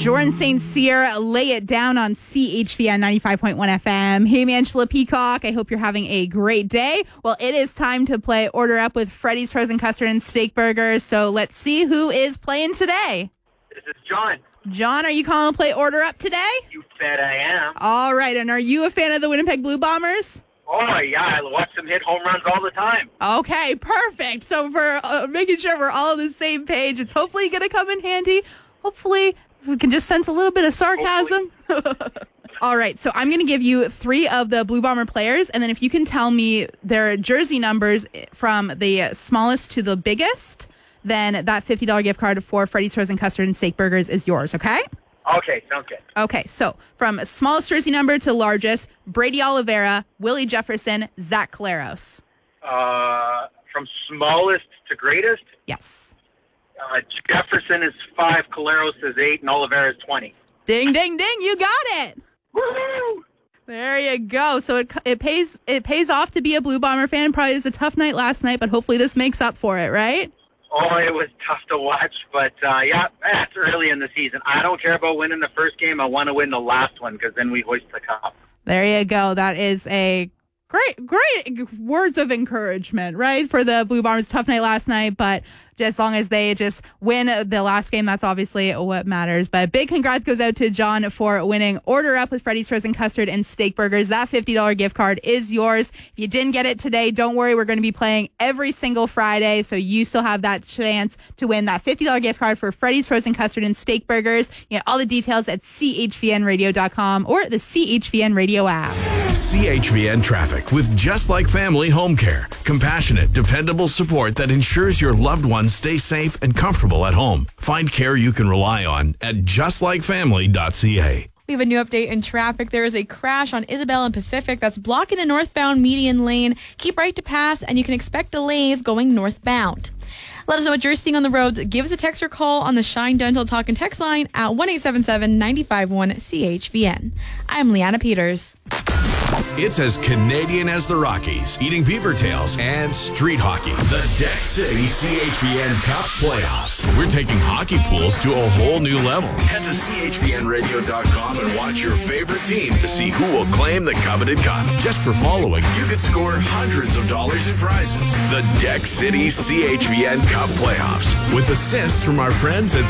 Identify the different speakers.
Speaker 1: Jordan St. Cyr, Lay It Down on CHVN 95.1 FM. Hey, Angela Peacock. I hope you're having a great day. Well, it is time to play Order Up with Freddy's Frozen Custard and Steak Burgers. So let's see who is playing today.
Speaker 2: This is John.
Speaker 1: John, are you calling to play Order Up today?
Speaker 2: You bet I am.
Speaker 1: All right. And are you a fan of the Winnipeg Blue Bombers?
Speaker 2: Oh, yeah. I watch them hit home runs all the time.
Speaker 1: Okay, perfect. So for making sure we're all on the same page, it's hopefully going to come in handy. Hopefully we can just sense a little bit of sarcasm. All right, so I'm going to give you 3 of the Blue Bomber players, and then if you can tell me their jersey numbers from the smallest to the biggest, then that $50 gift card for Freddy's Frozen Custard and Steak Burgers is yours, okay?
Speaker 2: Okay, sounds good.
Speaker 1: Okay, so from smallest jersey number to largest, Brady Oliveira, Willie Jefferson, Zach Collaros.
Speaker 2: From smallest to greatest?
Speaker 1: Yes.
Speaker 2: Jefferson is 5, Collaros is 8, and Oliveira is 20.
Speaker 1: Ding, ding, ding, you got it.
Speaker 2: Woo!
Speaker 1: There you go. So it pays off to be a Blue Bomber fan. Probably was a tough night last night, but hopefully this makes up for it, right?
Speaker 2: Oh, it was tough to watch, but yeah, that's early in the season. I don't care about winning the first game. I want to win the last one because then we hoist the cup.
Speaker 1: There you go. That is a great words of encouragement, right? For the Blue Bombers. Tough night last night, but as long as they just win the last game, that's obviously what matters. But big congrats goes out to John for winning Order Up with Freddy's Frozen Custard and Steak Burgers. That $50 gift card is yours. If you didn't get it today, don't worry. We're going to be playing every single Friday, so you still have that chance to win that $50 gift card for Freddy's Frozen Custard and Steak Burgers. You get all the details at chvnradio.com or the CHVN Radio app.
Speaker 3: CHVN Traffic with Just Like Family Home Care. Compassionate, dependable support that ensures your loved ones stay safe and comfortable at home. Find care you can rely on at justlikefamily.ca.
Speaker 4: We have a new update in traffic. There is a crash on Isabel and Pacific that's blocking the northbound median lane. Keep right to pass, and you can expect delays going northbound. Let us know what you're seeing on the roads. Give us a text or call on the Shine Dental Talk and Text line at 1-877-951-CHVN. I'm Leanna Peters.
Speaker 3: It's as Canadian as the Rockies, eating beaver tails, and street hockey. The Deck City CHVN Cup Playoffs. We're taking hockey pools to a whole new level. Head to chvnradio.com and watch your favorite team to see who will claim the coveted cup. Just for following, you could score hundreds of dollars in prizes. The Deck City CHVN Cup Playoffs, with assists from our friends at